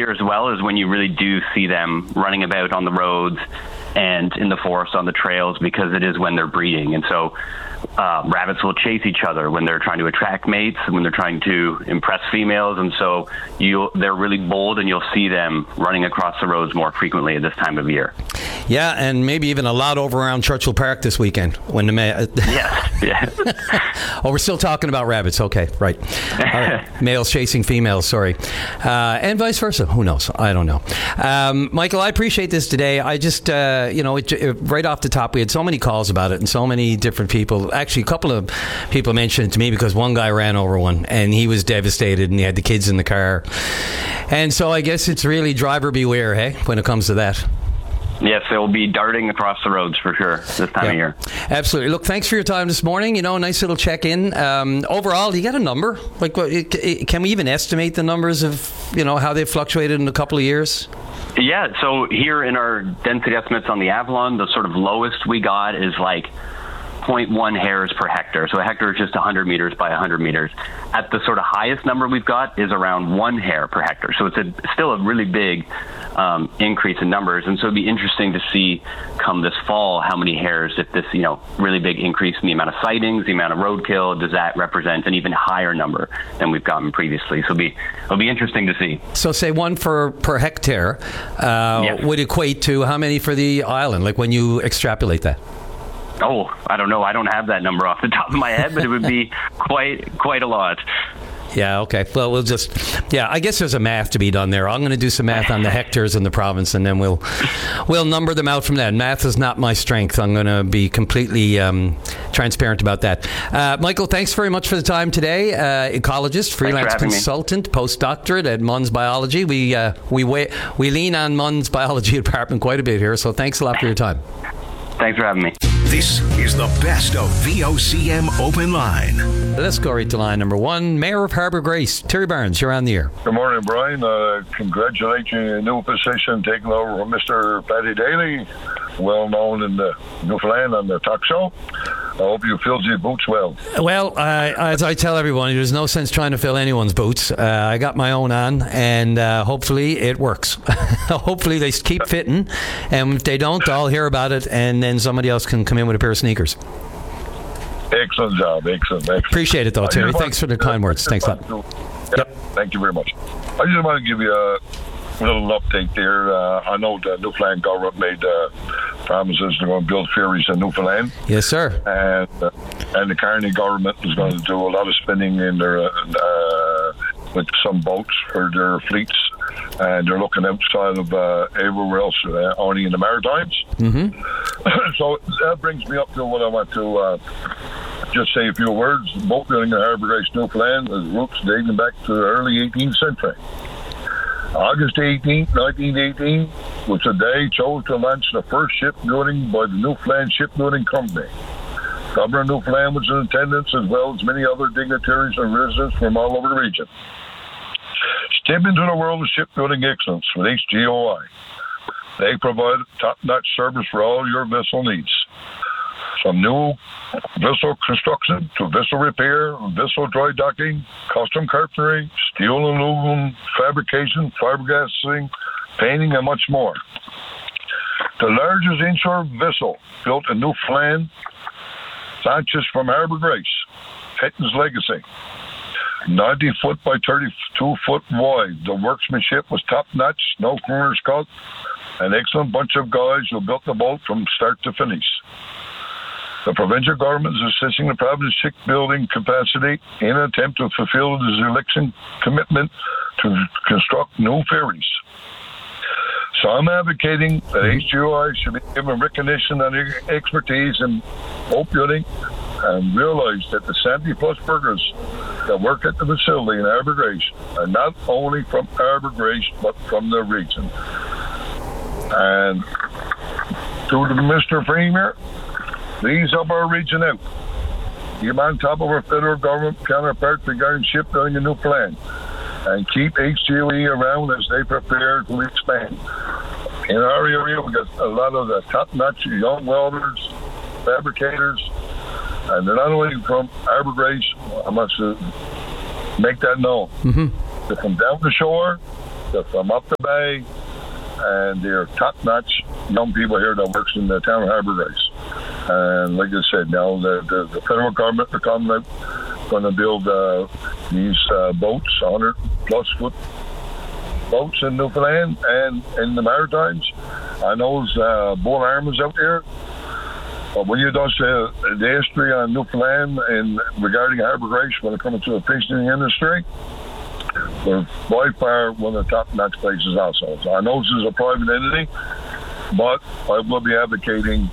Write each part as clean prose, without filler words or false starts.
year as well is when you really do see them running about on the roads and in the forest on the trails, because it is when they're breeding. And so rabbits will chase each other when they're trying to attract mates and when they're trying to impress females. And so they're really bold, and you'll see them running across the roads more frequently at this time of year. Yeah, and maybe even a lot over around Churchill Park this weekend. When Yeah. Oh, we're still talking about rabbits. Okay, right. All right. Males chasing females, sorry. And vice versa. Who knows? I don't know. Michael, I appreciate this today. I just, right off the top, we had so many calls about it and so many different people. Actually, a couple of people mentioned it to me because one guy ran over one and he was devastated and he had the kids in the car. And so I guess it's really driver beware, hey, when it comes to that. Yes, they'll be darting across the roads for sure this time of year. Absolutely. Look, thanks for your time this morning. Nice little check-in. Overall, do you got a number? Like, can we even estimate the numbers of, how they've fluctuated in a couple of years? Yeah, so here in our density estimates on the Avalon, the sort of lowest we got is like 0.1 hares per hectare. So a hectare is just 100 meters by 100 meters. At the sort of highest number we've got is around 1 hare per hectare. So it's still a really big increase in numbers. And so it'd be interesting to see come this fall how many hares, if this, really big increase in the amount of sightings, the amount of roadkill, does that represent an even higher number than we've gotten previously? So it'll be interesting to see. So say 1 per hectare would equate to how many for the island, like when you extrapolate that? Oh, I don't know. I don't have that number off the top of my head, but it would be quite a lot. Yeah, okay. Well, I guess there's a math to be done there. I'm going to do some math on the hectares in the province, and then we'll number them out from that. Math is not my strength. I'm going to be completely transparent about that. Michael, thanks very much for the time today. Ecologist, freelance consultant, postdoctorate at Munns Biology. We lean on Munns Biology Department quite a bit here, so thanks a lot for your time. Thanks for having me. This is the best of VOCM Open Line. Let's go right to line number 1. Mayor of Harbour Grace, Terry Barnes, you're on the air. Good morning, Brian. Congratulate you on your new position, taking over from Mr. Paddy Daly, well known in the Newfoundland on the talk show. I hope you filled your boots well. Well, as I tell everyone, there's no sense trying to fill anyone's boots. I got my own on, and hopefully it works. Hopefully they keep fitting, and if they don't, I'll hear about it, and then somebody else can come in with a pair of sneakers. Excellent job. Excellent. Appreciate it, though, Terry. Thanks for the kind words. Thanks a lot. Yep. Thank you very much. I just want to give you a little update there. I know the Newfoundland government made promises to go and build ferries in Newfoundland. Yes, sir. And the Carney government is going to do a lot of spending in their with some boats for their fleets, and they're looking outside of everywhere else, only in the Maritimes. Mm-hmm. So that brings me up to what I want to just say a few words. Boat building in Harbour Grace, Newfoundland, has roots dating back to the early 18th century. August 18, 1918 was the day chose to launch the first shipbuilding by the Newfoundland Shipbuilding Company. Governor of Newfoundland was in attendance, as well as many other dignitaries and residents from all over the region. Step into the world of shipbuilding excellence with HGOI. They provide top-notch service for all your vessel needs. From new vessel construction to vessel repair, vessel dry docking, custom carpentry, steel and aluminum fabrication, fiberglassing, painting, and much more. The largest inshore vessel built in Newfoundland launches from Harbour Grace, Hetton's Legacy. 90 foot by 32 foot wide. The workmanship was top-notch, no corners cut, an excellent bunch of guys who built the boat from start to finish. The provincial government is assisting the province's shipbuilding capacity in an attempt to fulfill its election commitment to construct new ferries. So I'm advocating that HGOI should be given recognition and expertise in boat building, and realize that the 70-plus workers that work at the facility in Harbour Grace are not only from Harbour Grace, but from the region. And to Mr. Premier, please help our region out. Keep on top of our federal government counterparts regarding shipbuilding in Newfoundland, and keep HGOE around as they prepare to expand. In our area, we got a lot of the top-notch young welders, fabricators, and they're not only from Harbour Grace. I must make that known. Mm-hmm. They're from down the shore, They're from up the bay, and they're top-notch young people here that works in the town of Harbour Grace. And like I said, now the federal government are coming out, going to build these boats, 100-plus foot boats in Newfoundland and in the Maritimes. I know there's Bull Arm is out there. But when you do the history on Newfoundland and regarding Harbour Grace when it comes to the fishing industry, we're by far one of the top-notch places also. So I know this is a private entity, but I will absolutely.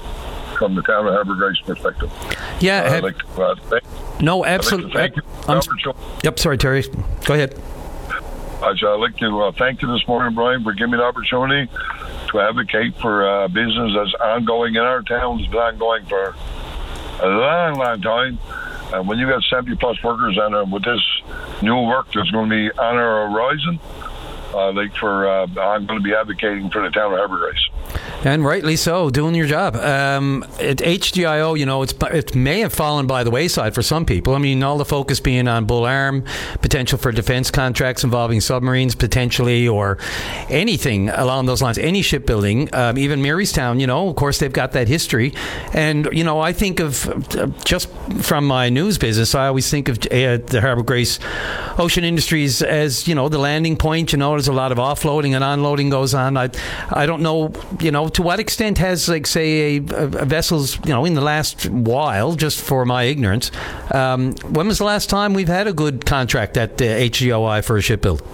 Yep, sorry, Terry. Go ahead. I'd like to thank you this morning, Brian, for giving me the opportunity to advocate for business that's ongoing in our town. It's been ongoing for a long, long time. And when you got 70-plus workers on with this new work that's going to be on our horizon, I'm going to be advocating for the town of Harbour Grace. And rightly so, doing your job. At HGIO, it may have fallen by the wayside for some people. I mean, all the focus being on Bull Arm, potential for defense contracts involving submarines potentially, or anything along those lines, any shipbuilding, even Marystown, of course, they've got that history. And, I think of, just from my news business, I always think of the Harbour Grace Ocean Industries as, the landing point. There's a lot of offloading and unloading goes on. I don't know, to what extent has, say, a vessels, in the last while, just for my ignorance, when was the last time we've had a good contract at HGOI for a ship build?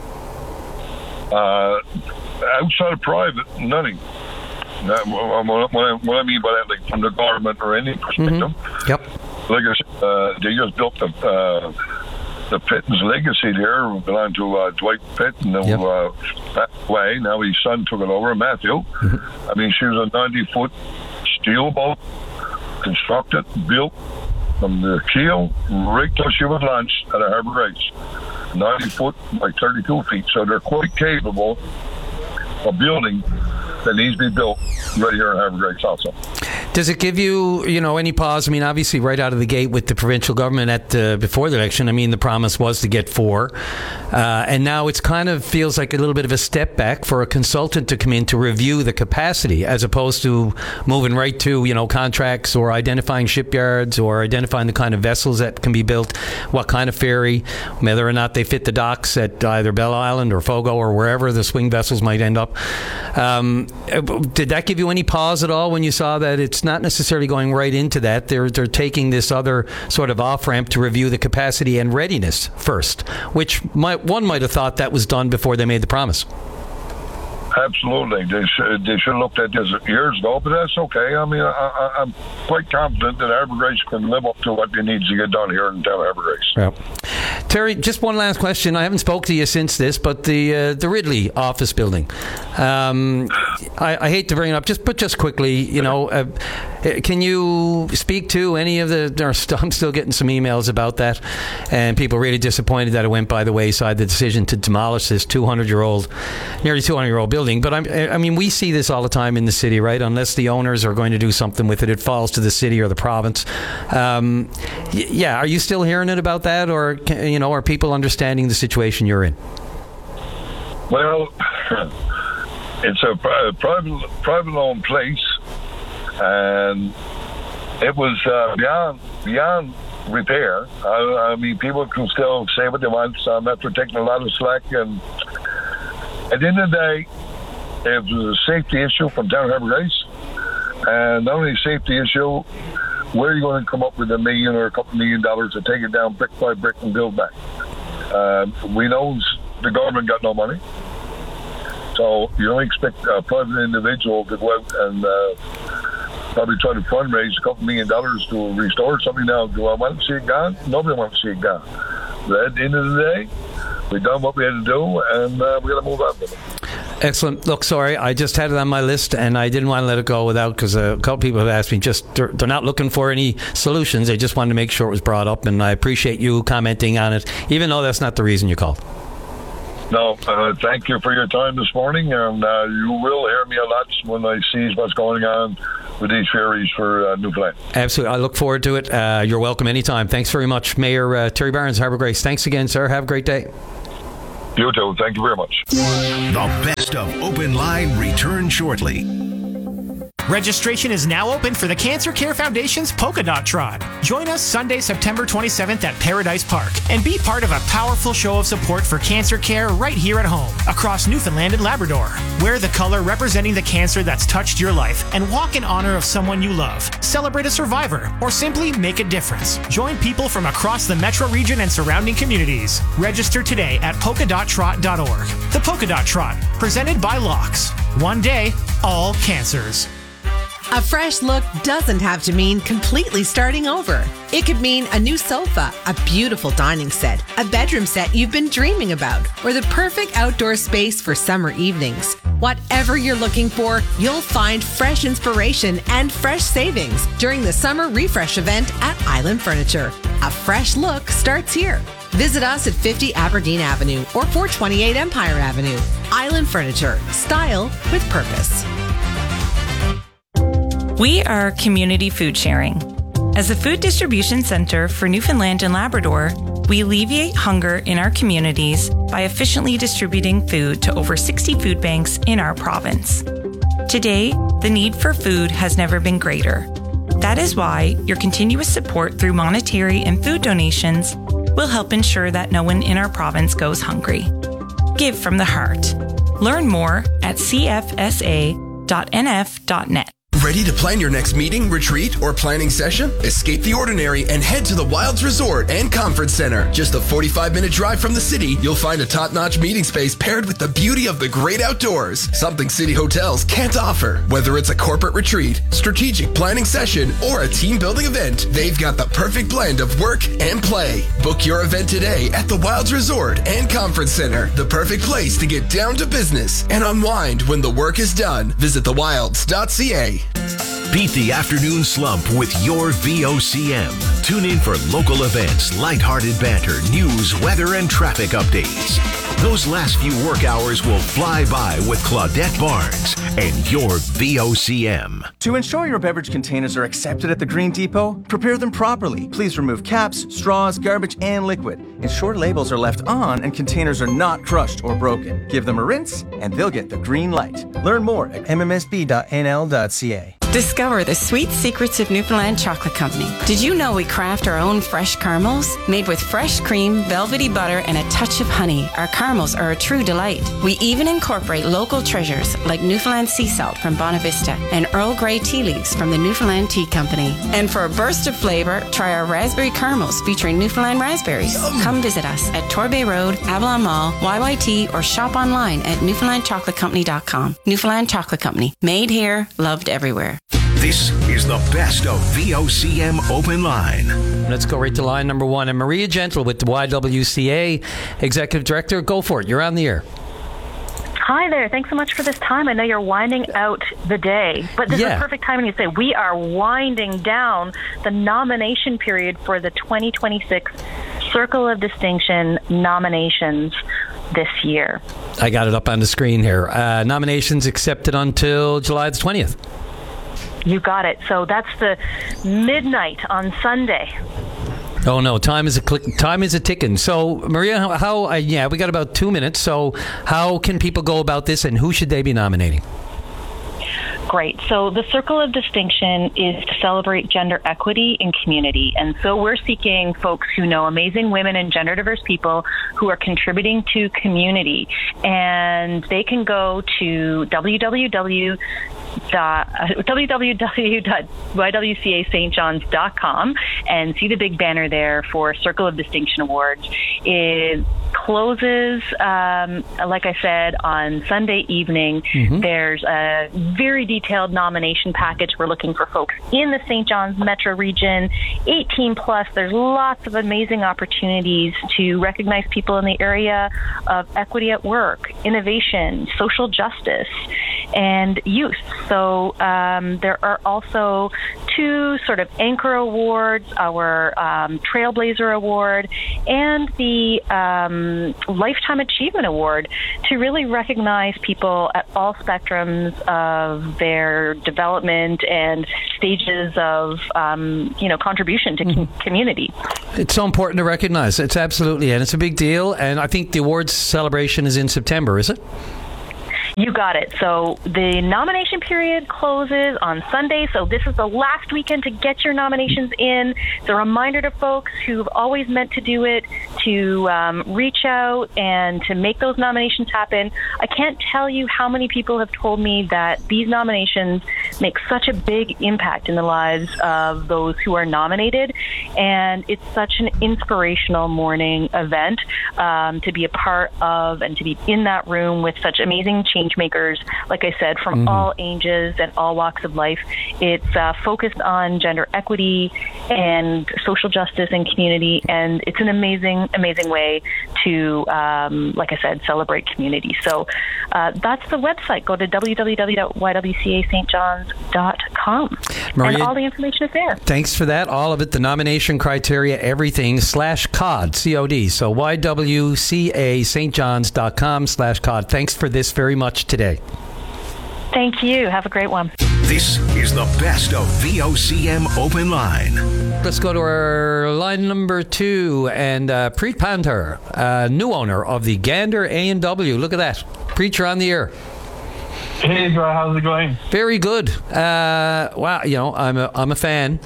Outside of private, nothing. What I mean by that, from the government or any perspective. Mm-hmm. Yep. Like I said, they just built the Pitten's legacy there belonged to Dwight Pitton, who passed away. Now his son took it over, Matthew. Mm-hmm. I mean, she was a 90-foot steel boat, constructed, built from the keel right till she was launched at a Harbour Grace. 90 foot by 32 feet. So they're quite capable of building that needs to be built right here in Harbour Grace also. Does it give you, any pause? I mean, obviously, right out of the gate with the provincial government before the election, the promise was to get 4. And now it's kind of feels like a little bit of a step back for a consultant to come in to review the capacity as opposed to moving right to, contracts or identifying shipyards or identifying the kind of vessels that can be built, what kind of ferry, whether or not they fit the docks at either Bell Island or Fogo or wherever the swing vessels might end up. Did that give you any pause at all when you saw that it's not necessarily going right into that? They're taking this other sort of off-ramp to review the capacity and readiness first, which one might have thought that was done before they made the promise. Absolutely. They should have looked at this years ago, but that's okay. I'm quite confident that Harbour Grace can live up to what it needs to get done here in town of Harbour Grace. Yeah. Terry, just one last question. I haven't spoke to you since this, but the Ridley office building. I hate to bring it up, just quickly, can you speak to any of I'm still getting some emails about that, and people really disappointed that it went by the wayside, the decision to demolish this nearly 200-year-old building. But we see this all the time in the city, right? Unless the owners are going to do something with it, it falls to the city or the province. Are you still hearing it about that, or are people understanding the situation you're in? Well, it's a private-owned place, and it was beyond repair. People can still say what they want, so I'm not taking a lot of slack. And at the end of the day, it was a safety issue from town of Harbour Grace, and not only a safety issue, where are you going to come up with $1 million or a couple $1 million to take it down brick by brick and build back? We know the government got no money, so you don't expect a private individual to go out and probably try to fundraise a couple $1 million to restore something. Now, do I want to see it gone? Nobody wants to see it gone. But at the end of the day, we've done what we had to do, and we got to move on with it. Excellent. Look, sorry, I just had it on my list, and I didn't want to let it go without, because a couple people have asked me, they're not looking for any solutions. They just wanted to make sure it was brought up, and I appreciate you commenting on it, even though that's not the reason you called. No, thank you for your time this morning, and you will hear me a lot when I see what's going on with these ferries for Newfoundland. Absolutely. I look forward to it. You're welcome anytime. Thanks very much, Mayor Terry Barnes, Harbour Grace. Thanks again, sir. Have a great day. You too. Thank you very much. The best of Open Line returns shortly. Registration is now open for the Cancer Care Foundation's Polka Dot Trot. Join us Sunday, September 27th at Paradise Park and be part of a powerful show of support for cancer care right here at home across Newfoundland and Labrador. Wear the color representing the cancer that's touched your life and walk in honor of someone you love. Celebrate a survivor or simply make a difference. Join people from across the metro region and surrounding communities. Register today at polkadottrot.org. The Polka Dot Trot, presented by Locks. One day, all cancers. A fresh look doesn't have to mean completely starting over. It could mean a new sofa, a beautiful dining set, a bedroom set you've been dreaming about, or the perfect outdoor space for summer evenings. Whatever you're looking for, you'll find fresh inspiration and fresh savings during the Summer Refresh event at Island Furniture. A fresh look starts here. Visit us at 50 Aberdeen Avenue or 428 Empire Avenue. Island Furniture. Style with purpose. We are community food sharing. As a food distribution center for Newfoundland and Labrador, we alleviate hunger in our communities by efficiently distributing food to over 60 food banks in our province. Today, the need for food has never been greater. That is why your continuous support through monetary and food donations will help ensure that no one in our province goes hungry. Give from the heart. Learn more at cfsa.nf.net. Ready to plan your next meeting, retreat, or planning session? Escape the ordinary and head to the Wilds Resort and Conference Center. Just a 45-minute drive from the city, you'll find a top-notch meeting space paired with the beauty of the great outdoors, something city hotels can't offer. Whether it's a corporate retreat, strategic planning session, or a team-building event, they've got the perfect blend of work and play. Book your event today at the Wilds Resort and Conference Center, the perfect place to get down to business and unwind when the work is done. Visit thewilds.ca. Beat the afternoon slump with your VOCM. Tune in for local events, lighthearted banter, news, weather, and traffic updates. Those last few work hours will fly by with Claudette Barnes and your VOCM. To ensure your beverage containers are accepted at the Green Depot, prepare them properly. Please remove caps, straws, garbage, and liquid. Ensure labels are left on and containers are not crushed or broken. Give them a rinse and they'll get the green light. Learn more at mmsb.nl.ca. Discover the sweet secrets of Newfoundland Chocolate Company. Did you know we craft our own fresh caramels? Made with fresh cream, velvety butter, and a touch of honey, our caramels are a true delight. We even incorporate local treasures like Newfoundland sea salt from Bonavista and Earl Grey tea leaves from the Newfoundland Tea Company. And for a burst of flavor, try our raspberry caramels featuring Newfoundland raspberries. Come visit us at Torbay Road, Avalon Mall, YYT, or shop online at newfoundlandchocolatecompany.com. Newfoundland Chocolate Company. Made here, loved everywhere. This is the best of VOCM Open Line. Let's go right to line number one. And Maria Gentle with the YWCA Executive Director. Go for it. You're on the air. Hi there. Thanks so much for this time. I know you're winding out the day, but this is the perfect time when you say we are winding down the nomination period for the 2026 Circle of Distinction nominations this year. I got it up on the screen here. Nominations accepted until July the 20th. You got it. So that's the midnight on Sunday. Oh no, time is a ticking. So Maria, how we got about 2 minutes. So how can people go about this, and who should they be nominating? Great. So the Circle of Distinction is to celebrate gender equity in community. And so we're seeking folks who know amazing women and gender diverse people who are contributing to community. And they can go to www.ywcastjohns.com and see the big banner there for Circle of Distinction Awards. It closes, like I said, on Sunday evening. Mm-hmm. There's a very detailed nomination package. We're looking for folks in the St. John's metro region, 18 plus. There's lots of amazing opportunities to recognize people in the area of equity at work, innovation, social justice. and youth. So there are also 2 sort of anchor awards, our Trailblazer Award and the Lifetime Achievement Award, to really recognize people at all spectrums of their development and stages of contribution to community. It's so important to recognize. It's absolutely, and it's a big deal. And I think the awards celebration is in September, is it? You got it. So the nomination period closes on Sunday. So this is the last weekend to get your nominations in. It's a reminder to folks who've always meant to do it to reach out and to make those nominations happen. I can't tell you how many people have told me that these nominations make such a big impact in the lives of those who are nominated. And it's such an inspirational morning event to be a part of and to be in that room with such amazing change makers, like I said, from all ages and all walks of life. It's focused on gender equity and social justice and community, and it's an amazing way to, like I said, celebrate community. So that's the website. Go to www.ywcastjohns.com, and all the information is there. Thanks for that. All of it, the nomination criteria, everything, /COD, C-O-D. So ywcastjohns.com/COD. Thanks for this very much today. Thank you. Have a great one. This is the best of VOCM Open Line. Let's go to our line number 2, and Preet Panther, new owner of the Gander A&W. Look at that. Preet, you're on the air. Hey, bro, how's it going? Very good. Wow, I'm a fan.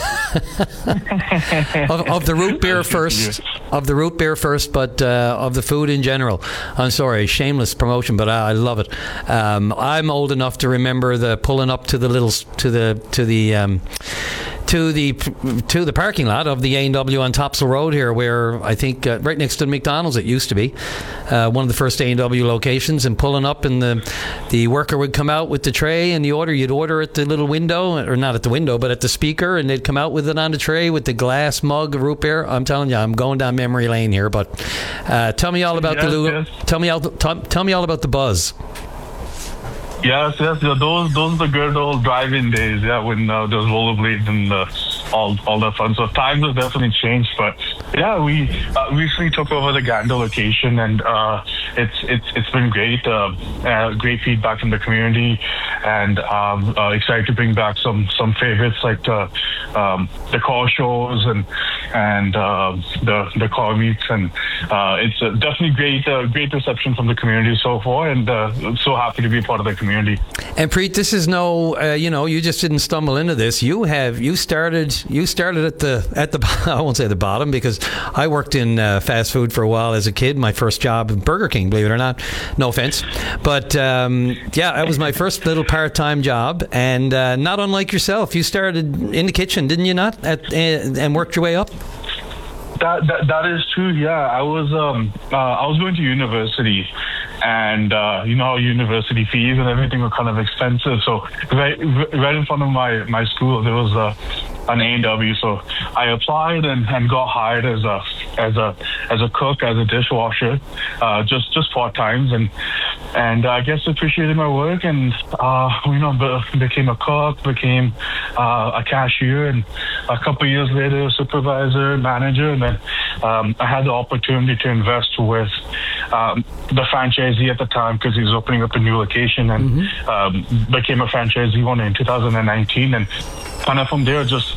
of the root beer first, but of the food in general. I'm sorry, shameless promotion, but I love it. I'm old enough to remember the pulling up to the the parking lot of the A&W on Topsail Road here, where I think right next to McDonald's it used to be, one of the first A&W locations, and pulling up, and the worker would come out with the tray and the order. You'd order at the little window, or not at the window, but at the speaker, and they'd come out with it on the tray with the glass mug of root beer. I'm telling you, I'm going down memory lane here, but tell me all about tell me all about the buzz. Yes, those are the good old drive-in days, when there's rollerblades and all that fun. So times have definitely changed, but yeah, we recently took over the Gander location, and it's been great. Great feedback from the community, and excited to bring back some favorites like the car shows and the car meets, and it's definitely great reception from the community so far, and so happy to be a part of the community. And Preet, this is no, you just didn't stumble into this. You started at the I won't say the bottom, because I worked in fast food for a while as a kid. My first job in Burger King, believe it or not. No offense, but that was my first little part-time job. And not unlike yourself, you started in the kitchen, didn't you not? And worked your way up. That is true. Yeah, I was going to university, and you know, university fees and everything were kind of expensive. So right in front of my school, there was an A&W. So I applied and got hired as a cook, as a dishwasher, just part times, and I guess appreciated my work, and became a cook, became a cashier, and a couple of years later, a supervisor, manager, and then I had the opportunity to invest with the franchisee at the time, because he was opening up a new location, and became a franchisee owner in 2019, and kind of from there just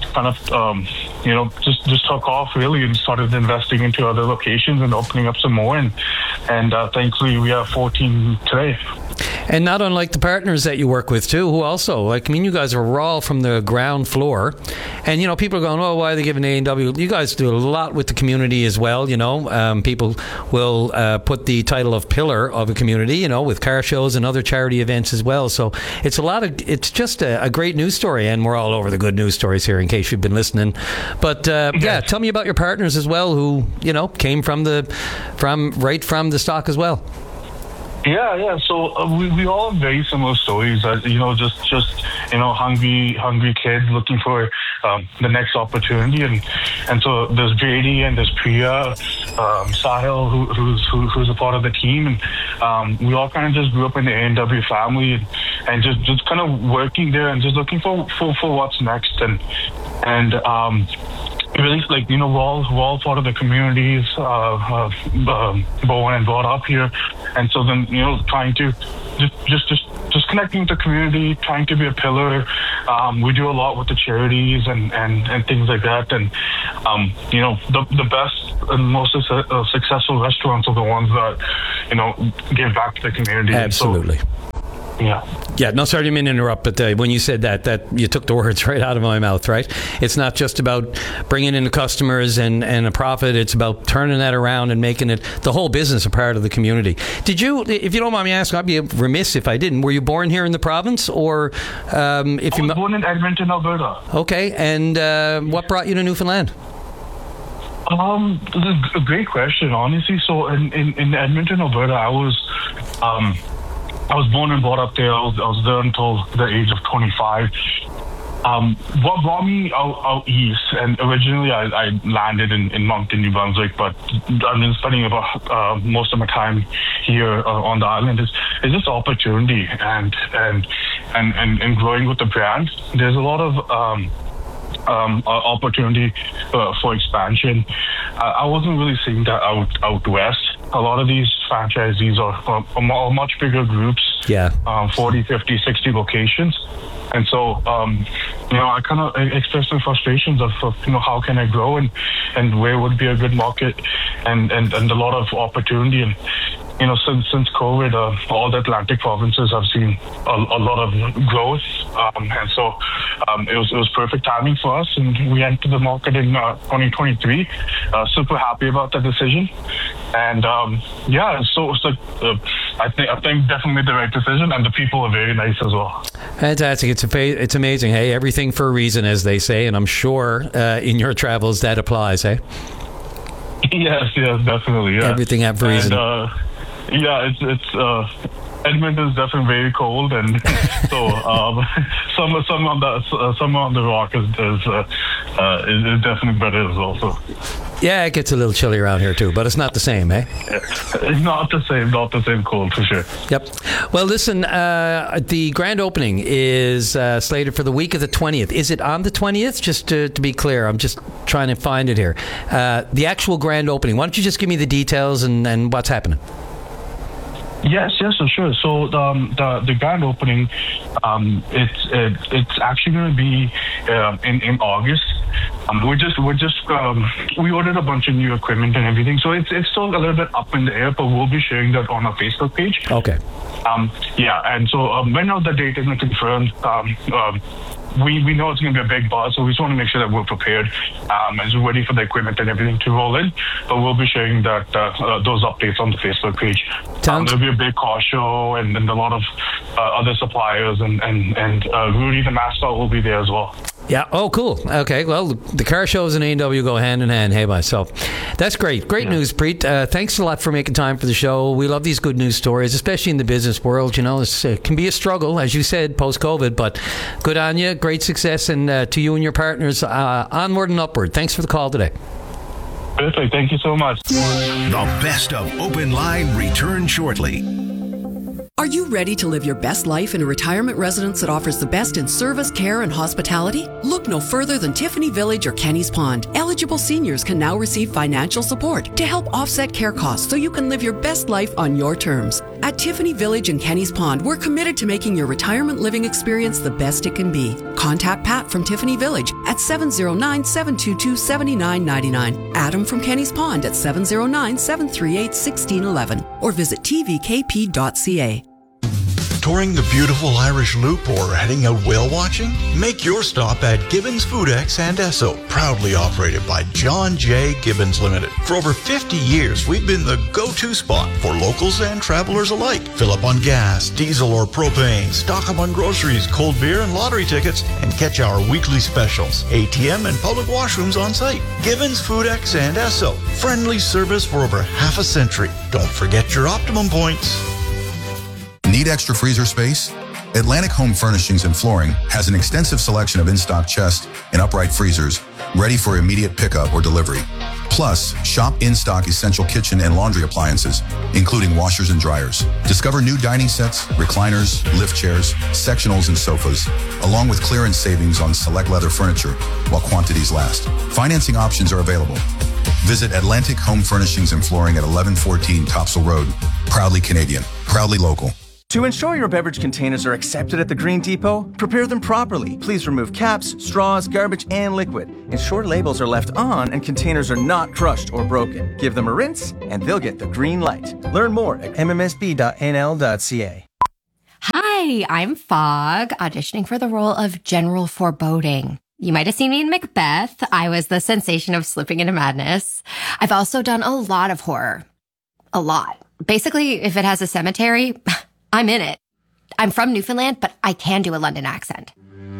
took off really, and started investing into other locations and opening up some more, and thankfully we have 14 today. And not unlike the partners that you work with too, who also, you guys are raw from the ground floor, and people are going, oh, why are they giving A&W? You guys do a lot with the community as well. People will put the title of pillar of a community, with car shows and other charity events as well. So it's just a great news story, and we're all over the good news stories here in case you've been listening. But tell me about your partners as well, who came from the stock as well. Yeah. So we all have very similar stories. Just hungry kids looking for the next opportunity, and so there's Brady and there's Priya, Sahil, who's a part of the team, and we all kind of just grew up in the A&W family, just kind of working there and just looking for what's next. And really, like, we're all part of the communities, born and brought up here. And so then, trying to just connecting with the community, trying to be a pillar. We do a lot with the charities and things like that. And, the best and most successful restaurants are the ones that, give back to the community. Absolutely. So, yeah. No, sorry, I didn't mean to interrupt, but when you said that you took the words right out of my mouth, right? It's not just about bringing in the customers and a profit. It's about turning that around and making it, the whole business, a part of the community. Did you, if you don't mind me asking, I'd be remiss if I didn't. Were you born here in the province, or I was born in Edmonton, Alberta. Okay, and what brought you to Newfoundland? This is a great question, honestly. So in Edmonton, Alberta, I was born and brought up there. I was there until the age of 25. What brought me out east, and originally I landed in Moncton, New Brunswick, but I've been spending about most of my time here on the island, is this opportunity and growing with the brand. There's a lot of opportunity for expansion. I wasn't really seeing that out west. A lot of these franchisees are much bigger groups, 40, 50, 60 locations. And so, I kind of expressed some frustrations of how can I grow and where would be a good market and a lot of opportunity. And, since COVID, all the Atlantic provinces have seen a lot of growth. And so it was perfect timing for us. And we entered the market in 2023. Super happy about the decision. And so it's like, I think definitely the right decision, and the people are very nice as well. Fantastic. It's amazing. Hey, everything for a reason, as they say, and I'm sure in your travels that applies, hey? Yes, definitely. Yeah. Everything for a reason. It's Edmonton is definitely very cold, and so summer on the rock is definitely better as well. So. Yeah, it gets a little chilly around here too, but it's not the same, eh? It's not the same cold for sure. Yep. Well, listen, the grand opening is slated for the week of the 20th. Is it on the 20th? Just to be clear, I'm just trying to find it here. The actual grand opening. Why don't you just give me the details and what's happening? Yes, sure. So the grand opening, it's actually going to be in August. We ordered a bunch of new equipment and everything, so it's still a little bit up in the air, but we'll be sharing that on our Facebook page. Okay. And so when the date isn't confirmed, we know it's going to be a big buzz, so we just want to make sure that we're prepared and we're ready for the equipment and everything to roll in. But we'll be sharing that those updates on the Facebook page. There'll be a big car show and a lot of other suppliers, and Rudy the mascot will be there as well. Yeah. Oh, cool. Okay. Well, the car shows and A&W go hand in hand. Hey, myself. That's great. Great news, Preet. Thanks a lot for making time for the show. We love these good news stories, especially in the business world. It can be a struggle, as you said, post-COVID, but good on you. Great success, and to you and your partners, onward and upward. Thanks for the call today. Perfect. Thank you so much. The best of Open Line returns shortly. Are you ready to live your best life in a retirement residence that offers the best in service, care, and hospitality? Look no further than Tiffany Village or Kenny's Pond. Eligible seniors can now receive financial support to help offset care costs so you can live your best life on your terms. At Tiffany Village and Kenny's Pond, we're committed to making your retirement living experience the best it can be. Contact Pat from Tiffany Village at 709-722-7999. Adam from Kenny's Pond at 709-738-1611. Or visit tvkp.ca. Touring the beautiful Irish Loop or heading out whale watching? Make your stop at Gibbons Foodex and Esso, proudly operated by John J. Gibbons Limited. For over 50 years, we've been the go-to spot for locals and travelers alike. Fill up on gas, diesel or propane, stock up on groceries, cold beer and lottery tickets, and catch our weekly specials. ATM and public washrooms on site. Gibbons Foodex and Esso. Friendly service for over half a century. Don't forget your optimum points. Need extra freezer space? Atlantic Home Furnishings and Flooring has an extensive selection of in-stock chest and upright freezers ready for immediate pickup or delivery. Plus, shop in-stock essential kitchen and laundry appliances, including washers and dryers. Discover new dining sets, recliners, lift chairs, sectionals, and sofas, along with clearance savings on select leather furniture while quantities last. Financing options are available. Visit Atlantic Home Furnishings and Flooring at 1114 Topsail Road. Proudly Canadian, proudly local. To ensure your beverage containers are accepted at the Green Depot, prepare them properly. Please remove caps, straws, garbage, and liquid. Ensure labels are left on and containers are not crushed or broken. Give them a rinse and they'll get the green light. Learn more at mmsb.nl.ca. Hi, I'm Fogg, auditioning for the role of General Foreboding. You might have seen me in Macbeth. I was the sensation of slipping into madness. I've also done a lot of horror. A lot. Basically, if it has a cemetery, I'm in it. I'm from Newfoundland, but I can do a London accent.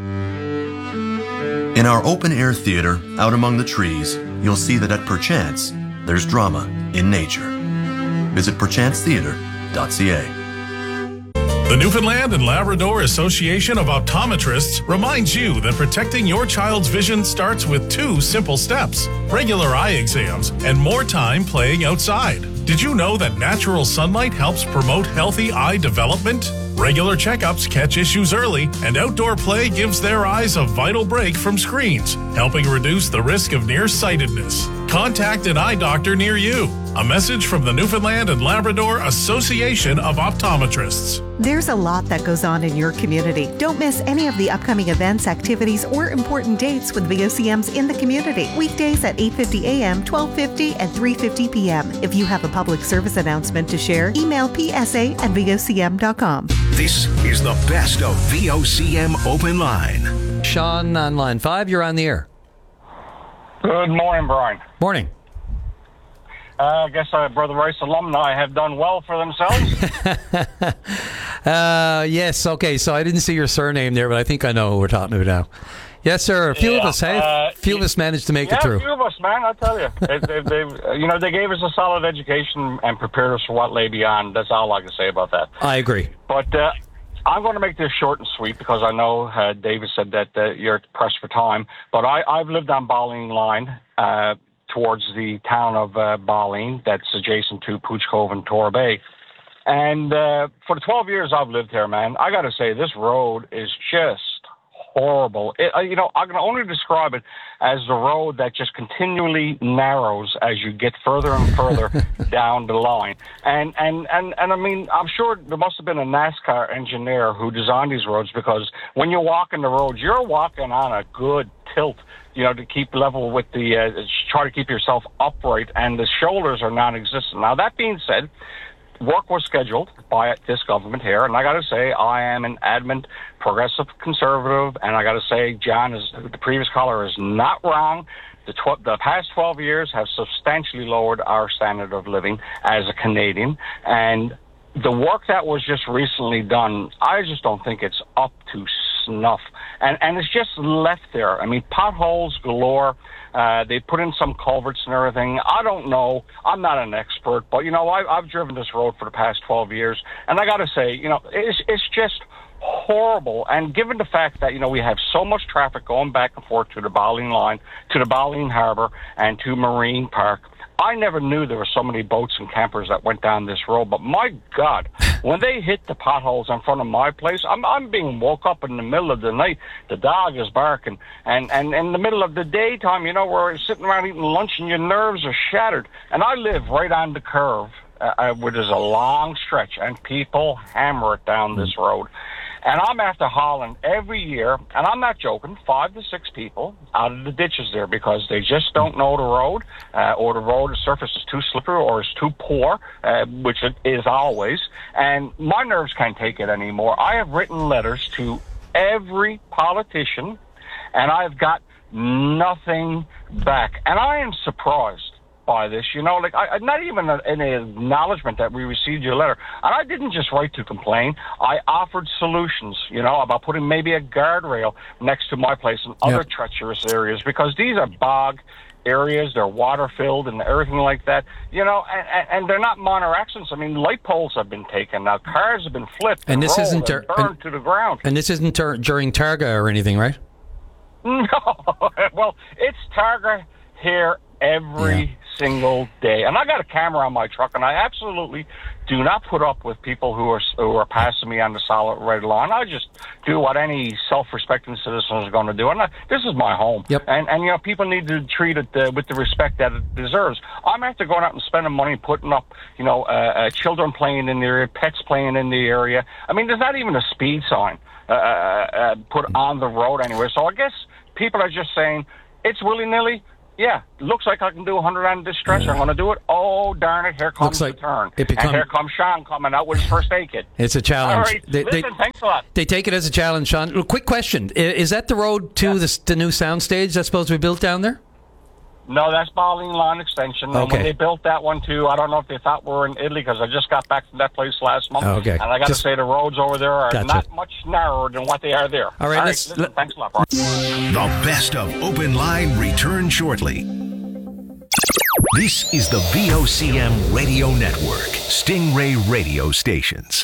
In our open-air theater, out among the trees, you'll see that at Perchance, there's drama in nature. Visit perchancetheater.ca. The Newfoundland and Labrador Association of Optometrists reminds you that protecting your child's vision starts with 2 simple steps: regular eye exams and more time playing outside. Did you know that natural sunlight helps promote healthy eye development? Regular checkups catch issues early, and outdoor play gives their eyes a vital break from screens, helping reduce the risk of nearsightedness. Contact an eye doctor near you. A message from the Newfoundland and Labrador Association of Optometrists. There's a lot that goes on in your community. Don't miss any of the upcoming events, activities, or important dates with VOCMs in the community. Weekdays at 8:50 a.m., 12:50, and 3:50 p.m. If you have a public service announcement to share, email psa@vocm.com. This is the best of VOCM Open Line. Sean on line 5, you're on the air. Good morning, Brian. Morning. I guess Brother Rice alumni have done well for themselves. Yes, okay, so I didn't see your surname there, but I think I know who we're talking to now. Yes, sir. A few of us, hey? A few of us managed to make it through. Yeah, a few of us, man, I'll tell you. They gave us a solid education and prepared us for what lay beyond. That's all I can say about that. I agree. But I'm going to make this short and sweet because I know David said that you're pressed for time. But I've lived on Balleen Line towards the town of Balleen that's adjacent to Pooch Cove and Tora Bay. And for the 12 years I've lived here, man, I got to say this road is just horrible. I can only describe it as the road that just continually narrows as you get further and further down the line. And I mean, I'm sure there must have been a NASCAR engineer who designed these roads, because when you're walking the roads, you're walking on a good tilt, to keep level with the, try to keep yourself upright, and the shoulders are non-existent. Now, that being said, work was scheduled by this government here, and I got to say, I am an adamant progressive conservative, and I got to say, John, the previous caller, is not wrong. The past 12 years have substantially lowered our standard of living as a Canadian, and the work that was just recently done, I just don't think it's up to snuff, and it's just left there. I mean, potholes galore. They put in some culverts and everything. I don't know. I'm not an expert, but, I've driven this road for the past 12 years, and I got to say, it's just horrible. And given the fact that, we have so much traffic going back and forth to the Balleen Line, to the Balleen Harbour, and to Marine Park, I never knew there were so many boats and campers that went down this road. But my God, when they hit the potholes in front of my place, I'm being woke up in the middle of the night. The dog is barking. And in the middle of the daytime, we're sitting around eating lunch and your nerves are shattered. And I live right on the curve, where there's a long stretch, and people hammer it down this road. And I'm after hauling every year, and I'm not joking, 5 to 6 people out of the ditches there because they just don't know the road, or the surface is too slippery or is too poor, which it is always. And my nerves can't take it anymore. I have written letters to every politician, and I've got nothing back. And I am surprised by this, not even an acknowledgement that we received your letter. And I didn't just write to complain. I offered solutions, about putting maybe a guardrail next to my place and other treacherous areas, because these are bog areas, they're water filled and everything like that, and they're not minor accidents. I mean, light poles have been taken now, cars have been flipped and this isn't burned to the ground. And this isn't during Targa or anything, right? No, well, it's Targa here every single day. And I got a camera on my truck, and I absolutely do not put up with people who are passing me on the solid red line. I just do what any self-respecting citizen is going to do. And this is my home. Yep. And people need to treat it with the respect that it deserves. I'm after going out and spending money putting up, children playing in the area, pets playing in the area. I mean, there's not even a speed sign put on the road anywhere. So I guess people are just saying it's willy-nilly. Yeah, looks like I can do 100 on this stretch. I'm going to do it. Oh, darn it, here comes the turn. And here comes Sean coming out with his first aid kit. It's a challenge. All right, listen, thanks a lot. They take it as a challenge, Sean. Quick question. Is that the road to the new soundstage that's supposed to be built down there? No, that's Balling Line Extension. And when they built that one, too, I don't know if they thought we were in Italy, because I just got back from that place last month. Okay. And I got to say, the roads over there are not much narrower than what they are there. All right, listen, thanks a lot, Brian. The best of Open Line return shortly. This is the VOCM Radio Network, Stingray radio stations.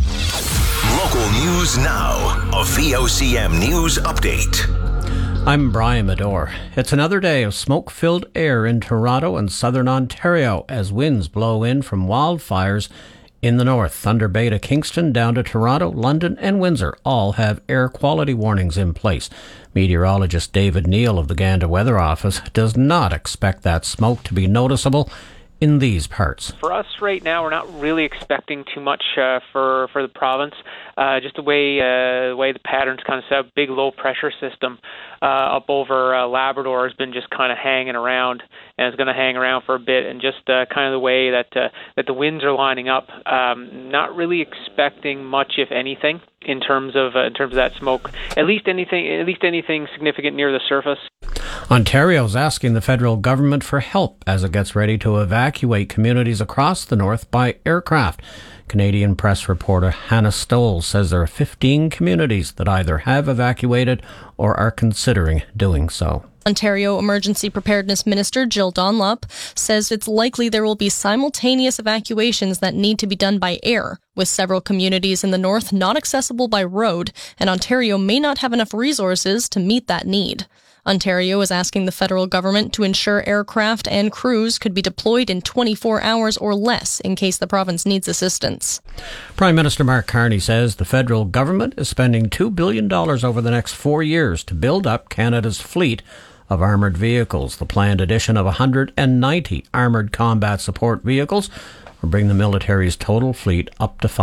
Local news now, a VOCM news update. I'm Brian Medore. It's another day of smoke-filled air in Toronto and southern Ontario as winds blow in from wildfires in the north. Thunder Bay to Kingston, down to Toronto, London and Windsor all have air quality warnings in place. Meteorologist David Neal of the Gander Weather Office does not expect that smoke to be noticeable in these parts. For us right now, we're not really expecting too much for the province. Just the way the pattern's kind of set up, big low pressure system up over Labrador has been just kind of hanging around, and it's going to hang around for a bit. And just kind of the way that the winds are lining up, not really expecting much, if anything, in terms of that smoke. At least anything significant near the surface. Ontario's asking the federal government for help as it gets ready to evacuate communities across the north by aircraft. Canadian press reporter Hannah Stoll says there are 15 communities that either have evacuated or are considering doing so. Ontario Emergency Preparedness Minister Jill Dunlop says it's likely there will be simultaneous evacuations that need to be done by air, with several communities in the north not accessible by road, and Ontario may not have enough resources to meet that need. Ontario is asking the federal government to ensure aircraft and crews could be deployed in 24 hours or less in case the province needs assistance. Prime Minister Mark Carney says the federal government is spending $2 billion over the next 4 years to build up Canada's fleet of armoured vehicles. The planned addition of 190 armoured combat support vehicles will bring the military's total fleet up to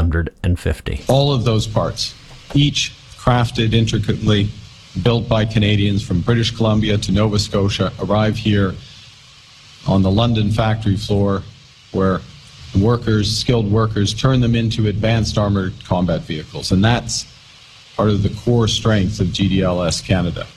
550. All of those parts, each crafted intricately, built by Canadians from British Columbia to Nova Scotia, arrive here on the London factory floor, where skilled workers, turn them into advanced armoured combat vehicles. And that's part of the core strength of GDLS Canada.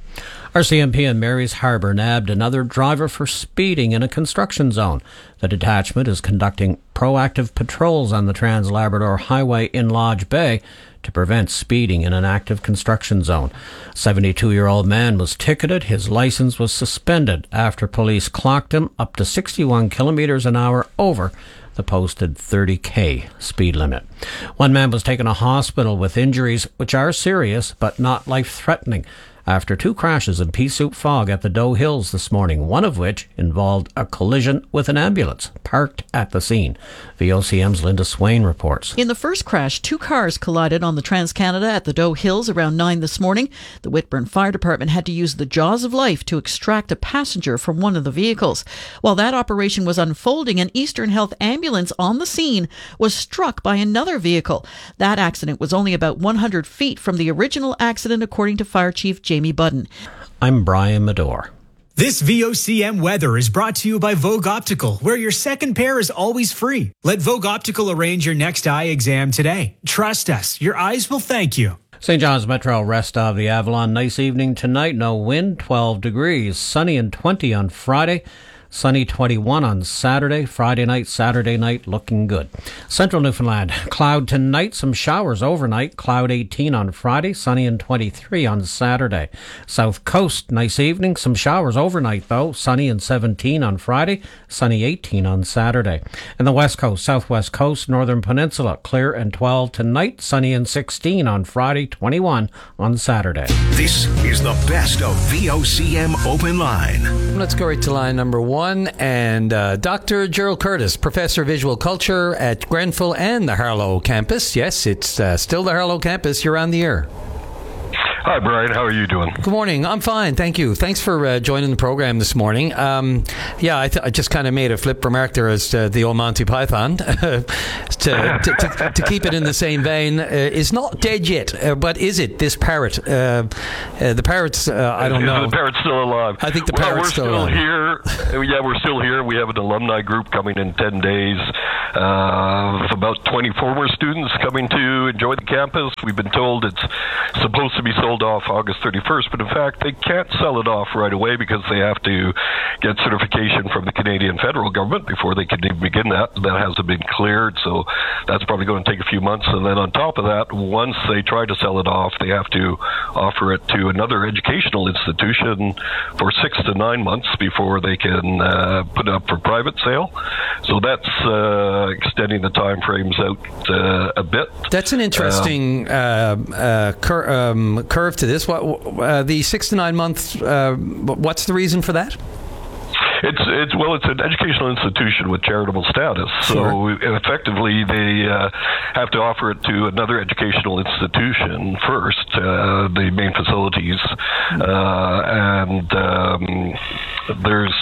RCMP in Mary's Harbour nabbed another driver for speeding in a construction zone. The detachment is conducting proactive patrols on the Trans-Labrador Highway in Lodge Bay to prevent speeding in an active construction zone. A 72-year-old man was ticketed. His license was suspended after police clocked him up to 61 kilometres an hour over the posted 30k speed limit. One man was taken to hospital with injuries which are serious but not life-threatening after two crashes in pea soup fog at the Doe Hills this morning, one of which involved a collision with an ambulance parked at the scene. VOCM's Linda Swain reports. In the first crash, two cars collided on the Trans-Canada at the Doe Hills around 9 this morning. The Whitburn Fire Department had to use the jaws of life to extract a passenger from one of the vehicles. While that operation was unfolding, an Eastern Health ambulance on the scene was struck by another vehicle. That accident was only about 100 feet from the original accident, according to Fire Chief Jamie Budden. I'm Brian Medore. This VOCM weather is brought to you by Vogue Optical, where your second pair is always free. Let Vogue Optical arrange your next eye exam today. Trust us, your eyes will thank you. St. John's Metro, rest of the Avalon. Nice evening tonight. No wind, 12 degrees. Sunny and 20 on Friday. Sunny 21 on Saturday. Friday night, Saturday night, looking good. Central Newfoundland, cloud tonight, some showers overnight. Cloud 18 on Friday, sunny and 23 on Saturday. South Coast, nice evening, some showers overnight though. Sunny and 17 on Friday, sunny 18 on Saturday. And the West Coast, Southwest Coast, Northern Peninsula, clear and 12 tonight, sunny and 16 on Friday, 21 on Saturday. This is the best of VOCM Open Line. Let's go right to line number one. everyone. And Dr. Gerald Curtis, Professor of Visual Culture at Grenfell and the Harlow campus. Yes, it's still the Harlow campus. You're on the air. Hi, Brian. How are you doing? Good morning. I'm fine. Thank you. Thanks for joining the program this morning. I just kind of made a flip remark there as the old Monty Python to keep it in the same vein. It's not dead yet, but is it, this parrot? The parrot's, I don't know. The parrot's still alive. I think the parrot's still alive. We're still here. Yeah, we're still here. We have an alumni group coming in 10 days. About 20 former students coming to enjoy the campus. We've been told it's supposed to be sold off August 31st, but in fact they can't sell it off right away because they have to get certification from the Canadian federal government before they can even begin that. That hasn't been cleared, so that's probably going to take a few months. And then on top of that, once they try to sell it off, they have to offer it to another educational institution for 6 to 9 months before they can put it up for private sale. So that's extending the time frames out a bit. That's an interesting curve to this. What the 6 to 9 months? What's the reason for that? It's an educational institution with charitable status. So effectively, they have to offer it to another educational institution first, the main facilities, and there's.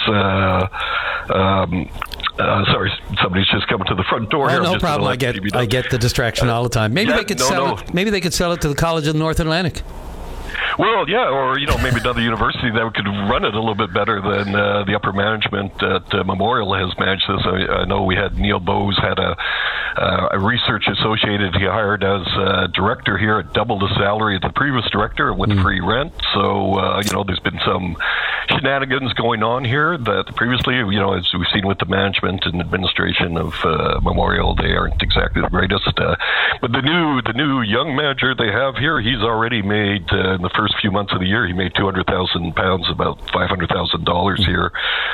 Sorry, somebody's just coming to the front door here. No problem. I get the distraction all the time. Maybe they could sell it. Maybe they could sell it to the College of the North Atlantic. Well, yeah, or maybe another university that could run it a little bit better than the upper management at Memorial has managed this. I know we had Neil Bowes had a research associate he hired as director here at double the salary of the previous director with free rent. So there's been some shenanigans going on here that previously, as we've seen with the management and administration of Memorial, they aren't exactly the greatest. But the new young manager they have here, he's already made in the first few months of the year, he made £200,000, about $500,000 here,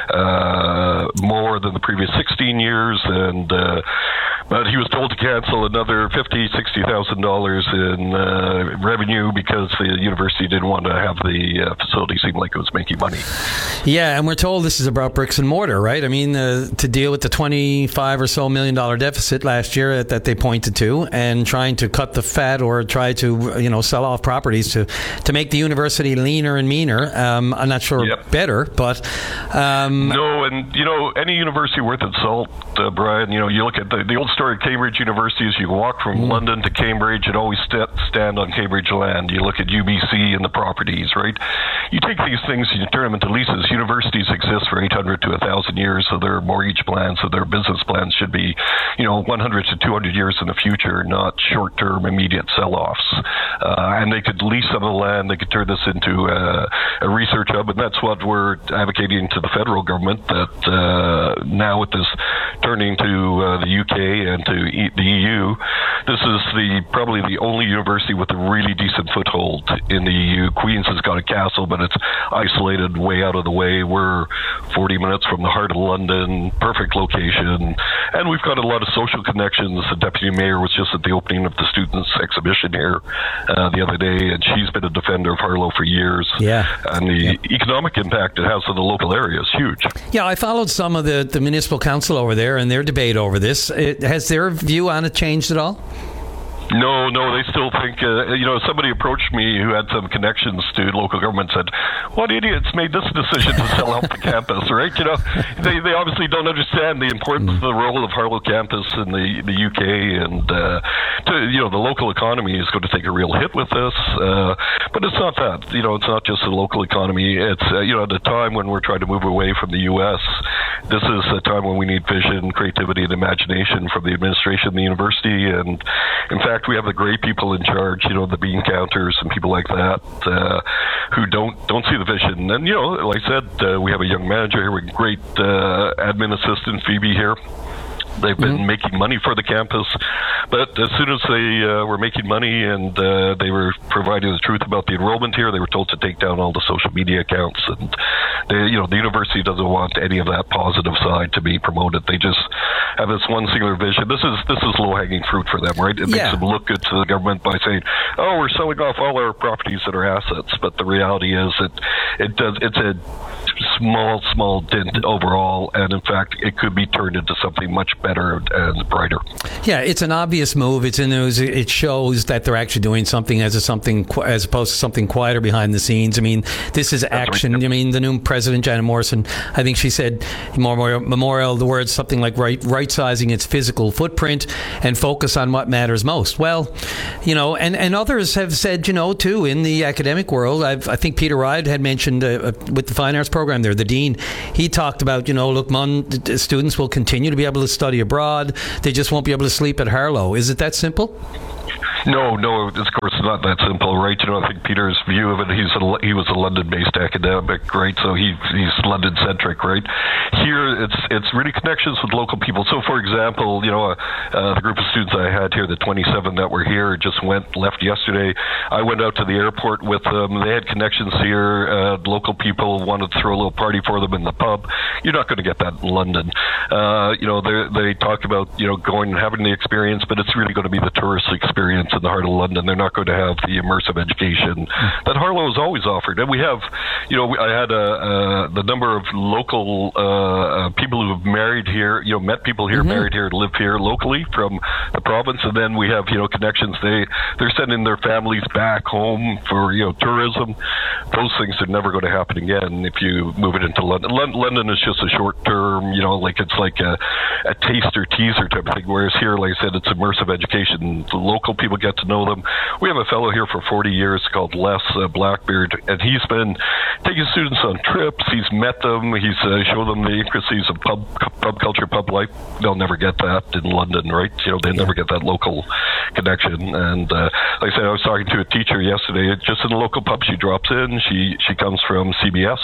more than the previous 16 years, and but he was told to cancel another $50,000-$60,000 in revenue because the university didn't want to have the facility seem like it was making money. Yeah, and we're told this is about bricks and mortar, right? I mean, to deal with the $25 or so million deficit last year that they pointed to, and trying to cut the fat or try to sell off properties to make the university leaner and meaner. I'm not sure better, but no, and any university worth its salt, Brian. You look at the old story of Cambridge University is you can walk from London to Cambridge and always stand on Cambridge land. You look at UBC and the properties, right? You take these things and you turn them into leases. Universities exist for 800 to 1,000 years, so their mortgage plans, so their business plans should be, 100 to 200 years in the future, not short-term immediate sell-offs. And they could lease some of the land. They could turn this into a research hub, and that's what we're advocating to the federal government, that now with this turning to the UK and to the EU, this is probably the only university with a really decent foothold in the EU. Queen's has got a castle, but it's isolated way out of the way. We're 40 minutes from the heart of London, perfect location, and we've got a lot of social connections. The deputy mayor was just at the opening of the students' exhibition here the other day, and she's been a defender of Harlow for years. Yeah. And the economic impact it has on the local area is huge. Yeah, I followed some of the municipal council over there and their debate over this. Has their view on it changed at all? No, they still think, somebody approached me who had some connections to local government, said, what idiots made this decision to sell off the campus, right? They obviously don't understand the importance of the role of Harlow campus in the UK, and, the local economy is going to take a real hit with this. But it's not that, it's not just the local economy. It's, at a time when we're trying to move away from the U.S., this is a time when we need vision, creativity, and imagination from the administration of the university. And in fact, we have the great people in charge, the bean counters and people like that, who don't see the vision. And, like I said, we have a young manager here with great admin assistant, Phoebe, here. They've been making money for the campus, but as soon as they were making money and they were providing the truth about the enrollment here, they were told to take down all the social media accounts. And the university doesn't want any of that positive side to be promoted. They just have this one singular vision. This is low-hanging fruit for them, right? It makes them look good to the government by saying, "Oh, we're selling off all our properties and our assets." But the reality is it's a small dent overall, and in fact, it could be turned into something much better and brighter. Yeah, it's an obvious move. It's in news. It shows that they're actually doing something as opposed to something quieter behind the scenes. I mean, this is action. Right. I mean, the new president, Janet Morrison, I think she said Memorial, the words something like right-sizing its physical footprint and focus on what matters most. Well, and others have said, too, in the academic world. I think Peter Ride had mentioned with the Fine Arts program there, the dean, he talked about, look, students will continue to be able to study abroad. They just won't be able to sleep at Harlow. Is it that simple? No, of course it's not that simple, right? I think Peter's view of it, he was a London-based academic, right? So he's London-centric, right? Here, it's really connections with local people. So, for example, the group of students I had here, the 27 that were here, left yesterday. I went out to the airport with them. They had connections here. Local people wanted to throw a little party for them in the pub. You're not going to get that in London. They talk about, going and having the experience, but it's really going to be the tourist experience in the heart of London. They're not going to have the immersive education that Harlow has always offered. And we have, I had the number of local people who have married here, met people here, married here, live here locally from the province, and then we have, connections. They're sending their families back home for, tourism. Those things are never going to happen again if you move it into London. London is just a short term, it's like a taster teaser type of thing, whereas here, like I said, it's immersive education. The local people get to know them. We have a fellow here for 40 years called Les Blackbeard, and he's been taking students on trips. He's met them. He's shown them the intricacies of pub culture, pub life. They'll never get that in London, right? They never get that local connection. And like I said, I was talking to a teacher yesterday, just in a local pub. She drops in. She comes from CBS.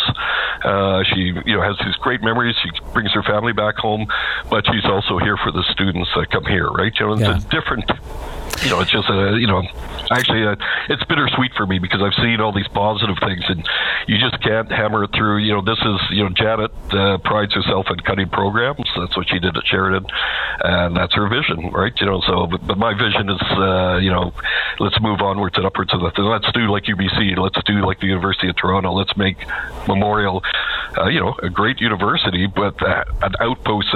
She has these great memories. She brings her family back home, but she's also here for the students that come here, right? It's a different. It's just actually it's bittersweet for me because I've seen all these positive things, and you just can't hammer it through. This is Janet prides herself in cutting programs. That's what she did at Sheridan, and that's her vision, right? But my vision is let's move onwards and upwards. Let's do like UBC. Let's do like the University of Toronto. Let's make Memorial, a great university, but an outpost,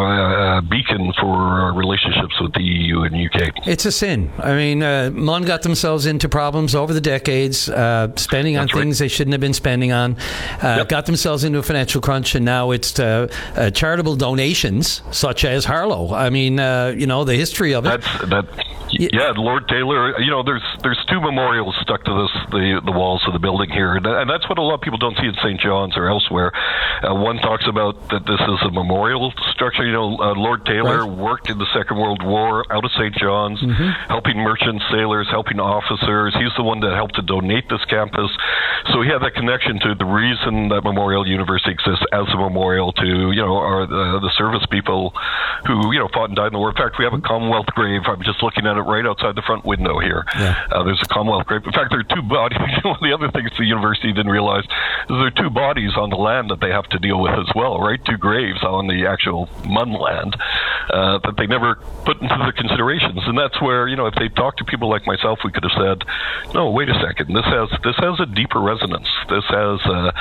a beacon for our relationships with the EU and UK. It's a sin. I mean, MUN got themselves into problems over the decades, spending on things they shouldn't have been spending on, got themselves into a financial crunch, and now it's charitable donations, such as Harlow. I mean, the history of it. Yeah, Lord Taylor. There's two memorials stuck to the walls of the building here, and that's what a lot of people don't see in St. John's or elsewhere. One talks about that this is a memorial structure. Lord Taylor worked in the Second World War out of St. John's, helping merchant sailors, helping officers. He's the one that helped to donate this campus. So he had that connection to the reason that Memorial University exists as a memorial to the service people who fought and died in the war. In fact, we have a Commonwealth grave. I'm just looking at it right outside the front window here. There's a Commonwealth grave. In fact, there are two bodies. One of the other things the university didn't realize is there are two bodies on the land that they have to deal with as well, right? Two graves on the actual MUN land that they never put into the considerations. And that's where, if they talked to people like myself, we could have said, no, wait a second, this has a deeper resonance. This has,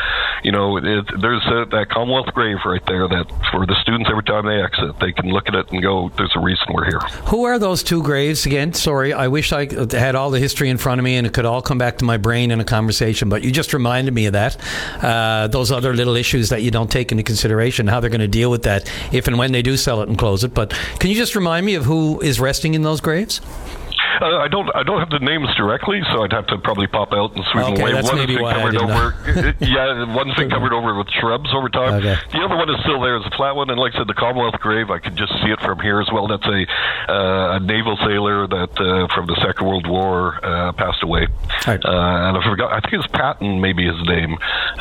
there's that Commonwealth grave right there that for the students every time they exit, they can look at it and go, there's a reason we're here. Who are those two graves again? Sorry, I wish I had all the history in front of me and it could all come back to my brain in a conversation, but you just reminded me of that. Those other little issues that you don't take into consideration, how they're going to deal with that if and when they do sell it and close it. But can you just remind me of who is resting in those graves? I don't have the names directly, so I'd have to probably pop out and sweep them away. That's maybe why I didn't know. One's been covered over with shrubs over time. Okay. The other one is still there as a flat one, and like I said, the Commonwealth grave, I could just see it from here as well. That's a naval sailor that from the Second World War passed away. Right. And I forgot, I think it's Patton, maybe his name.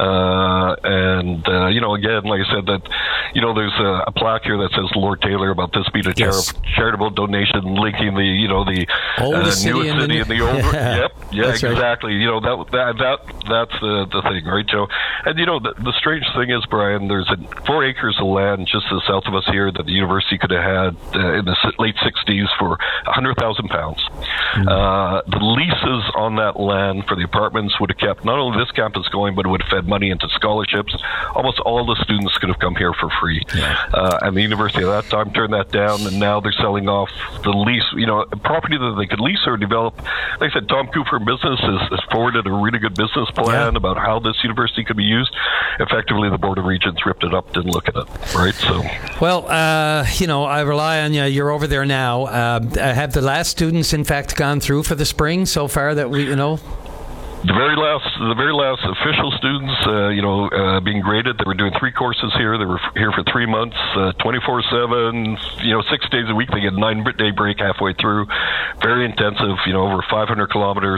Again, like I said, that there's a plaque here that says Lord Taylor about this being a charitable donation linking the oldest city in the old. Yep, yeah, That's exactly. Right. You know that's the thing, right, Joe? And you know the strange thing is, Brian, there's 4 acres of land just to the south of us here that the university could have had in the late '60s for £100,000. The leases on that land for the apartments would have kept not only this campus going, but it would have fed money into scholarships. Almost all the students could have come here for free. And the university at that time turned that down, and now they're selling off the lease, you know, property that they could lease or develop. Like I said, Tom Cooper Business has forwarded a really good business plan about how this university could be used. Effectively, the Board of Regents ripped it up, didn't look at it, right? So, well, you know, I rely on you. You're over there now. Have the last students, in fact, gone through for the spring so far that we, you know? The very last official students, being graded. They were doing 3 courses here. They were here for 3 months, 24/7. 6 days a week. They get a 9-day break halfway through. Very intensive. Over 500 kilometers.